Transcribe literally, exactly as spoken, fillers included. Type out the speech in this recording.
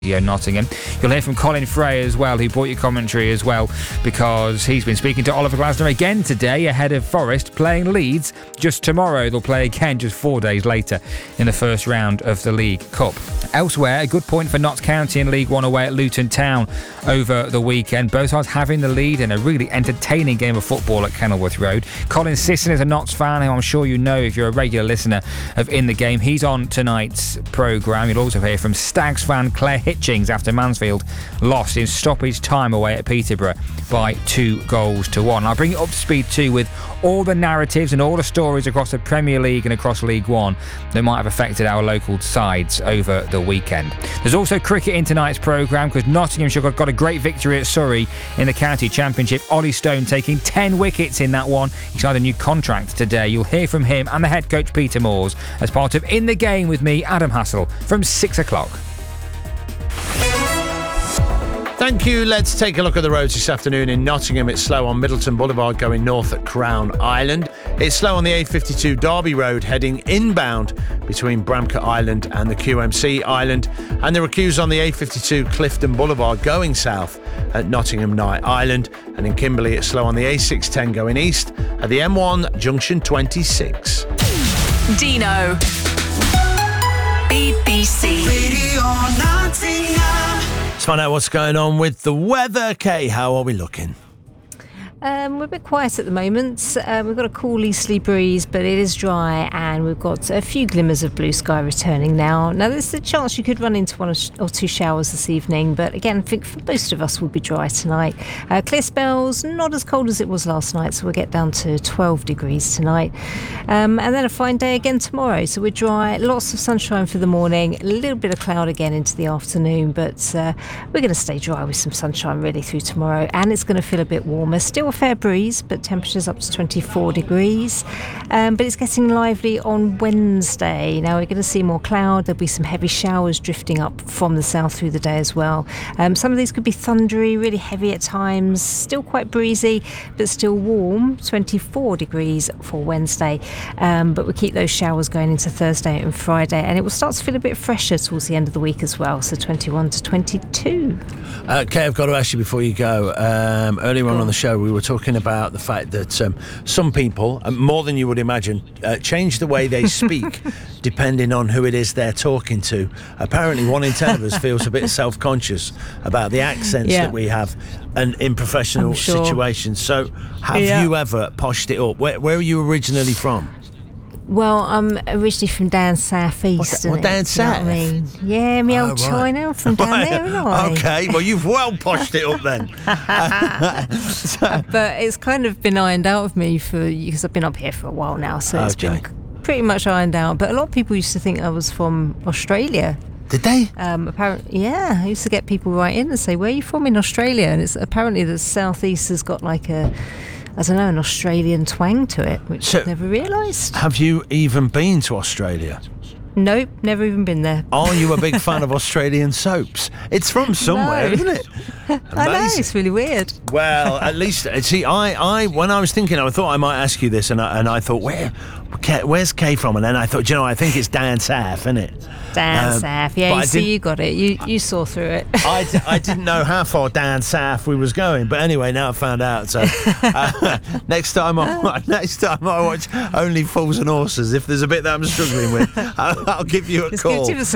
Nottingham. You'll hear from Colin Fray as well, who brought you commentary as well, because he's been speaking to Oliver Glasner again today ahead of Forest playing Leeds just tomorrow. They'll play again just four days later in the first round of the League Cup. Elsewhere, a good point for Notts County in League One away at Luton Town over the weekend. Both sides having the lead in a really entertaining game of football at Kenilworth Road. Colin Sisson is a Notts fan, who I'm sure you know if you're a regular listener of In the Game. He's on tonight's programme. You'll also hear from Stags fan Claire Hitchings after Mansfield lost in stoppage time away at Peterborough by two goals to one. I'll bring you up to speed too with all the narratives and all the stories across the Premier League and across League One that might have affected our local sides over the weekend. There's also cricket in tonight's programme because Nottinghamshire got a great victory at Surrey in the County Championship. Ollie Stone taking ten wickets in that one. He signed a new contract today. You'll hear from him and the head coach Peter Moores as part of In the Game with me, Adam Hassel, from six o'clock. Thank you. Let's take a look at the roads this afternoon. In Nottingham, it's slow on Middleton Boulevard going north at Crown Island. It's slow on the A fifty-two Derby Road heading inbound between Bramcote Island and the Q M C Island. And there are queues on the A fifty-two Clifton Boulevard going south at Nottingham Night Island. And in Kimberley, it's slow on the A six ten going east at the M one Junction twenty-six. Dino. B B C. Radio Nottingham. Let's find out what's going on with the weather. Kay, how are we looking? Um, we're a bit quiet at the moment. Uh, we've got a cool easterly breeze, but it is dry, and we've got a few glimmers of blue sky returning now. Now, there's a chance you could run into one or two showers this evening, but again, I think for most of us will be dry tonight. Uh, clear spells, not as cold as it was last night, so we'll get down to twelve degrees tonight. Um, and then a fine day again tomorrow, so we're dry, lots of sunshine for the morning, a little bit of cloud again into the afternoon, but uh, we're going to stay dry with some sunshine really through tomorrow, and it's going to feel a bit warmer. Still a fair breeze, but temperatures up to twenty-four degrees. Um, but it's getting lively on Wednesday. Now we're going to see more cloud. There'll be some heavy showers drifting up from the south through the day as well. Um, some of these could be thundery, really heavy at times. Still quite breezy, but still warm. twenty-four degrees for Wednesday. Um, but we'll keep those showers going into Thursday and Friday, and it will start to feel a bit fresher towards the end of the week as well. So twenty-one to twenty-two. Uh, Kay, I've got to ask you before you go. Um, earlier on on the show, we were talking about the fact that um, some people, uh, more than you would imagine, uh, change the way they speak depending on who it is they're talking to. Apparently, one in ten of us feels a bit self-conscious about the accents yeah. that we have and in professional sure. situations. So, have yeah. you ever poshed it up? Where, where are you originally from? Well, I'm originally from down south east. Well, down south? You know what I mean? Yeah, me old oh, right. China. I'm from down right. there, aren't I? Okay, well, you've well poshed it up then. so. But it's kind of been ironed out of me for because I've been up here for a while now, so it's okay. been pretty much ironed out. But a lot of people used to think I was from Australia. Did they? Um, apparently, yeah. I used to get people write in and say, "Where are you from in Australia?" And it's apparently the southeast has got like a, I don't know, an Australian twang to it, which so, I've never realised. Have you even been to Australia? Nope, never even been there. Are you a big fan of Australian soaps? It's from somewhere, no. isn't it? I know, it's really weird. Well, at least, see, I, I, when I was thinking, I thought I might ask you this, and I, and I thought, where, where's Kay from? And then I thought, you know, I think it's down south, isn't it? Down um, south, yeah, you see, you got it. You you saw through it. I, d- I didn't know how far down south we was going, but anyway, now I found out. So uh, next time, I next time I watch Only Fools and Horses, if there's a bit that I'm struggling with, I'll, I'll give you a Just call. Give us